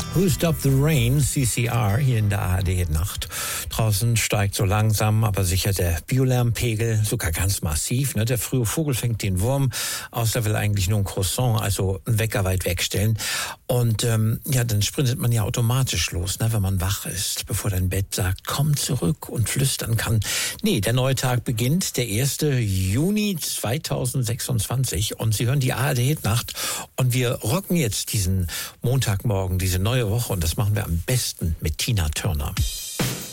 Who Stopped the Rain, CCR, hier in der ARD-Nacht. Draußen steigt so langsam, aber sicher der Biolärmpegel, sogar ganz massiv. Ne? Der frühe Vogel fängt den Wurm aus, der will eigentlich nur ein Croissant, also einen Wecker weit wegstellen. Und ja, dann sprintet man ja automatisch los, ne? Wenn man wach ist, bevor dein Bett sagt, komm zurück und flüstern kann. Nee, der neue Tag beginnt, der 1. Juni 2026. Und Sie hören die ARD-Nacht. Und wir rocken jetzt diesen Montagmorgen, diese neue Woche. Und das machen wir am besten mit Tina Turner.